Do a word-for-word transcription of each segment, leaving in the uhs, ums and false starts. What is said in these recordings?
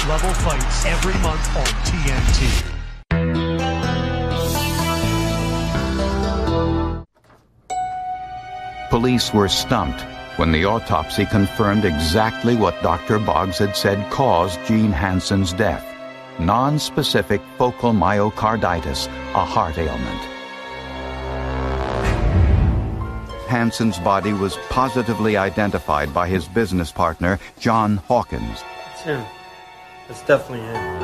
level fights every month on T N T. Police were stumped when the autopsy confirmed exactly what Doctor Boggs had said caused Gene Hansen's death: non-specific focal myocarditis, a heart ailment. Hansen's body was positively identified by his business partner, John Hawkins. It's him. It's definitely him.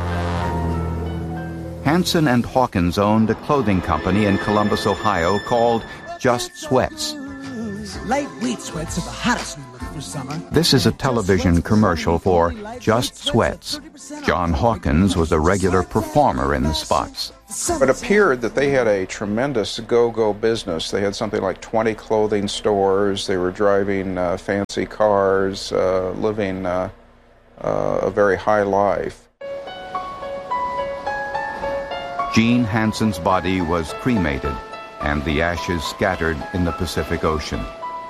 Hansen and Hawkins owned a clothing company in Columbus, Ohio called Just Sweats. Lightweight sweats are the hottest new look for summer. This is a television commercial for Just Sweats. John Hawkins was a regular performer in the spots. It appeared that they had a tremendous go-go business. They had something like twenty clothing stores. They were driving uh, fancy cars, uh, living uh, uh, a very high life. Gene Hansen's body was cremated, and the ashes scattered in the Pacific Ocean.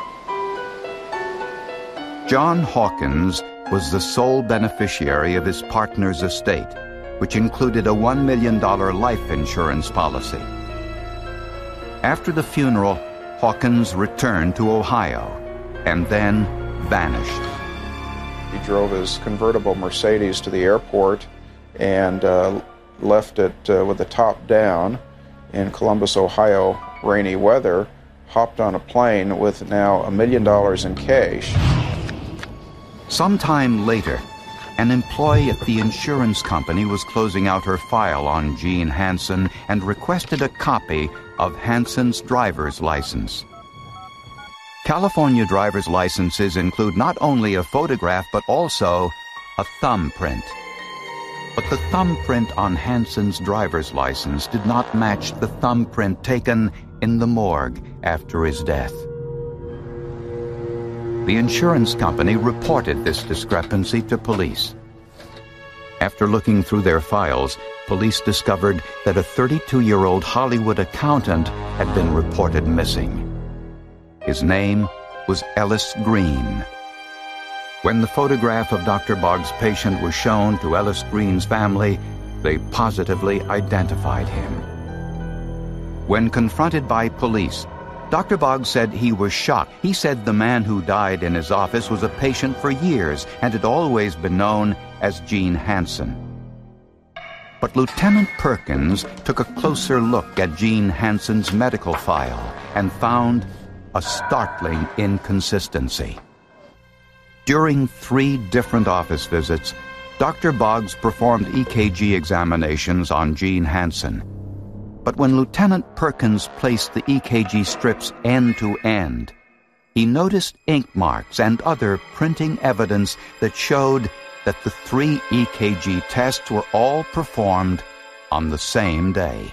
John Hawkins was the sole beneficiary of his partner's estate, which included a one million dollars life insurance policy. After the funeral, Hawkins returned to Ohio and then vanished. He drove his convertible Mercedes to the airport and uh, left it uh, with the top down in Columbus, Ohio, rainy weather, hopped on a plane with now a million dollars in cash. Sometime later, an employee at the insurance company was closing out her file on Gene Hansen and requested a copy of Hansen's driver's license. California driver's licenses include not only a photograph but also a thumbprint. But the thumbprint on Hansen's driver's license did not match the thumbprint taken in the morgue after his death. The insurance company reported this discrepancy to police. After looking through their files, police discovered that a thirty-two-year-old Hollywood accountant had been reported missing. His name was Ellis Green. When the photograph of Doctor Boggs' patient was shown to Ellis Green's family, they positively identified him. When confronted by police, Doctor Boggs said he was shocked. He said the man who died in his office was a patient for years and had always been known as Gene Hansen. But Lieutenant Perkins took a closer look at Gene Hansen's medical file and found a startling inconsistency. During three different office visits, Doctor Boggs performed E K G examinations on Gene Hansen. But when Lieutenant Perkins placed the E K G strips end to end, he noticed ink marks and other printing evidence that showed that the three E K G tests were all performed on the same day.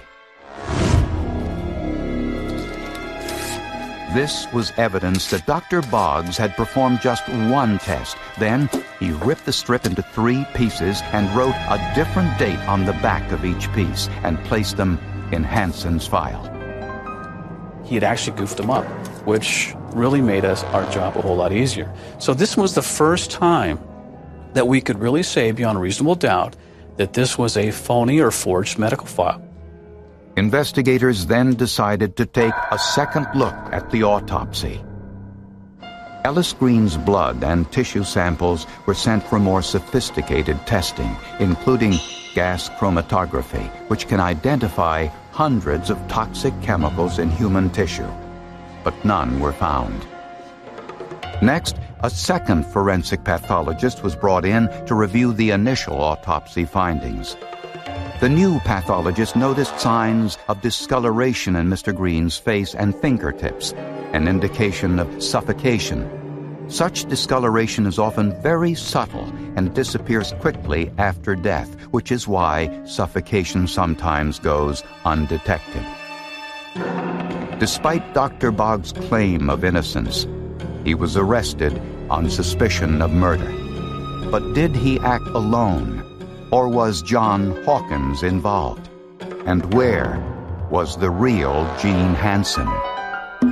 This was evidence that Doctor Boggs had performed just one test. Then he ripped the strip into three pieces and wrote a different date on the back of each piece and placed them in Hansen's file. He had actually goofed them up, which really made us our job a whole lot easier. So this was the first time that we could really say beyond reasonable doubt that this was a phony or forged medical file. Investigators then decided to take a second look at the autopsy. Ellis Green's blood and tissue samples were sent for more sophisticated testing, including gas chromatography, which can identify hundreds of toxic chemicals in human tissue. But none were found. Next, a second forensic pathologist was brought in to review the initial autopsy findings. The new pathologist noticed signs of discoloration in Mister Green's face and fingertips, an indication of suffocation. Such discoloration is often very subtle and disappears quickly after death, which is why suffocation sometimes goes undetected. Despite Doctor Boggs' claim of innocence, he was arrested on suspicion of murder. But did he act alone, or was John Hawkins involved? And where was the real Gene Hansen?